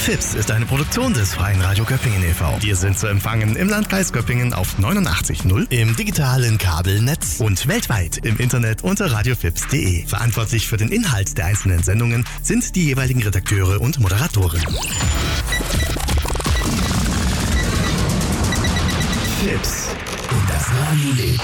FIPS ist eine Produktion des Freien Radio Göppingen e.V. Wir sind zu empfangen im Landkreis Göppingen auf 89.0, im digitalen Kabelnetz und weltweit im Internet unter radiofips.de. Verantwortlich für den Inhalt der einzelnen Sendungen sind die jeweiligen Redakteure und Moderatoren. FIPS. Und das Radio lebt.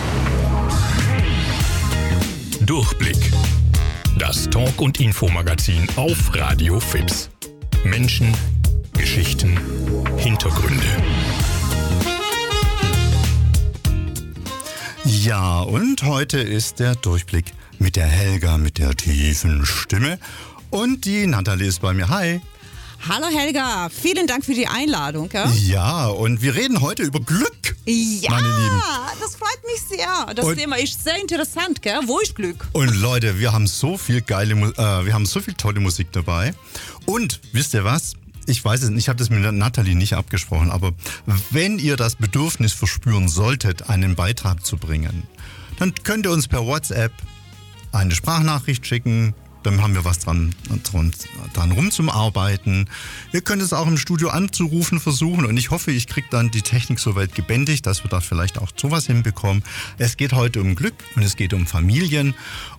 Durchblick. Das Talk- und Infomagazin auf Radio FIPS. Menschen, Geschichten, Hintergründe. Ja, und heute ist der Durchblick mit der Helga mit der tiefen Stimme. Und die Nathalie ist bei mir. Hi. Hallo Helga, vielen Dank für die Einladung. Ja, und wir reden heute über Glück, ja, meine Lieben. Das freut mich sehr. Das Thema ist sehr interessant, gell? Wo ist Glück? Und Leute, wir haben so viel tolle Musik dabei. Und wisst ihr was? Ich weiß es nicht, ich habe das mit Nathalie nicht abgesprochen, aber wenn ihr das Bedürfnis verspüren solltet, einen Beitrag zu bringen, dann könnt ihr uns per WhatsApp eine Sprachnachricht schicken. Dann haben wir was dran rum zum Arbeiten. Ihr könnt es auch im Studio anzurufen versuchen und ich hoffe, ich kriege dann die Technik so weit gebändigt, dass wir da vielleicht auch sowas hinbekommen. Es geht heute um Glück und es geht um Familien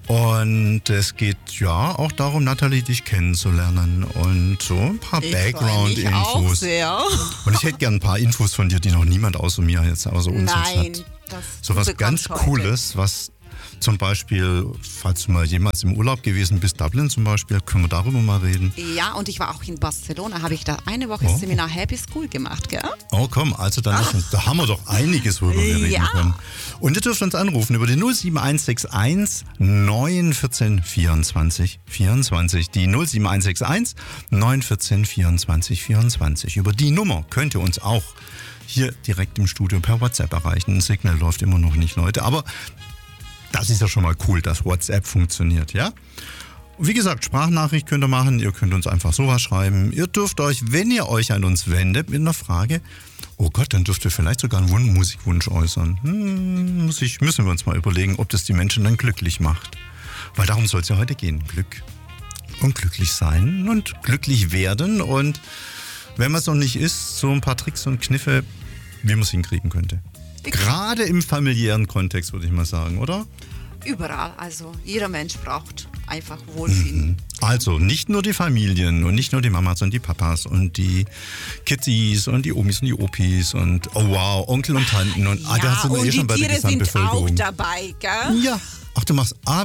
und es geht ja auch darum, Nathalie, dich kennenzulernen und so ein paar Background-Infos. Und ich hätte gern ein paar Infos von dir, die noch niemand außer mir jetzt außer uns hat. So was ganz Cooles, was zum Beispiel, falls du mal jemals im Urlaub gewesen bist, Dublin zum Beispiel, können wir darüber mal reden. Ja, und ich war auch in Barcelona, habe ich da eine Woche Seminar Happy School gemacht, gell? Oh komm, also dann da haben wir doch einiges, worüber wir reden können. Und ihr dürft uns anrufen über die 07161 914 24 24. Die 07161 914 24 24. Über die Nummer könnt ihr uns auch hier direkt im Studio per WhatsApp erreichen. Ein Signal läuft immer noch nicht, Leute, aber das ist ja schon mal cool, dass WhatsApp funktioniert, ja? Wie gesagt, Sprachnachricht könnt ihr machen, ihr könnt uns einfach sowas schreiben. Ihr dürft euch, wenn ihr euch an uns wendet mit einer Frage, oh Gott, dann dürft ihr vielleicht sogar einen Musikwunsch äußern. Müssen wir uns mal überlegen, ob das die Menschen dann glücklich macht. Weil darum soll es ja heute gehen, Glück. Und glücklich sein und glücklich werden. Und wenn man es noch nicht ist, so ein paar Tricks und Kniffe, wie man es hinkriegen könnte. Gerade im familiären Kontext, würde ich mal sagen, oder? Überall, also jeder Mensch braucht einfach Wohlbefinden. Also nicht nur die Familien und nicht nur die Mamas und die Papas und die Kitties und die Omis und die Opis und oh wow, Onkel und Tanten und da sind wir und schon bei der Gesamtbevölkerung. Die Tiere sind auch dabei, gell? Ja. Ach, wir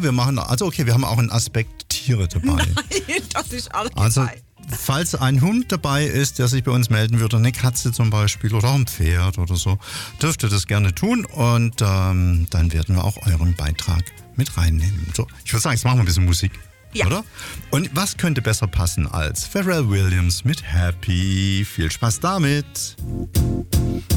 haben auch einen Aspekt Tiere dabei. Nein, das ist alles dabei. Falls ein Hund dabei ist, der sich bei uns melden würde, eine Katze zum Beispiel oder auch ein Pferd oder so, dürft ihr das gerne tun und dann werden wir auch euren Beitrag mit reinnehmen. So, ich würde sagen, jetzt machen wir ein bisschen Musik, oder? Und was könnte besser passen als Pharrell Williams mit Happy? Viel Spaß damit!